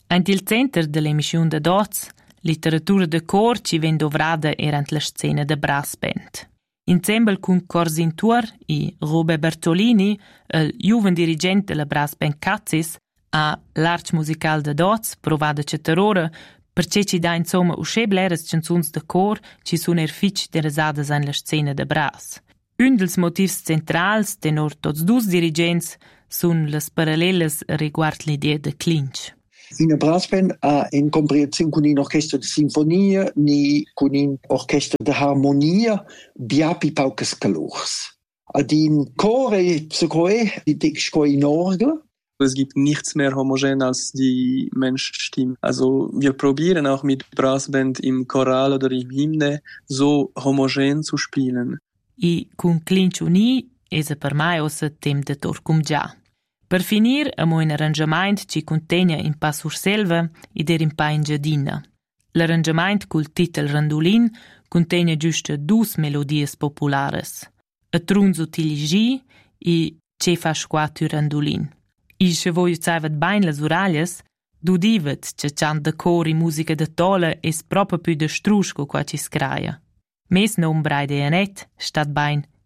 Ant il center dell'emissione da Dots, literatura de cor ci ven dovrada erant la scena de brass band. Insieme con Corsintur e Robert Bertolini, il giovane dirigente della brass band Cazzis, a l'Arch Musical da Dots, provada cetterora, perché ci dà insomma usce bleres canzuns de cor ci sono fitch interesadas en la scena de brass. Un dels motivs centrals tenor tots dus dirigents sun las parallelas riguard l'idea de clinch. Una brassband ha in comparazione con un orchestra di sinfonia ni con un orchestra di harmonia biapi paucas calors. Ad in Chore psicoe die dickschkoi in Orgel. Es gibt nichts mehr homogen als die Menschstimme. Also wir probieren auch mit Brassband im Choral oder im Hymne so homogen zu spielen. I con clinch uni esa per mai ossa tem de torcum già. Per finir, amo un arrangement ci contegna in pa sur selva ed in pa in giardina. L'arrangement col titel Randolin contegna giusto dus melodies populares. A trunzo tiligi e ce fa squatu Randolin. I se voi uzaivat bain las uraglias, du divet ce chant de cor i musica de tola es proprio più de strusco qua ci scraia. Mes nom braide anet, stat bain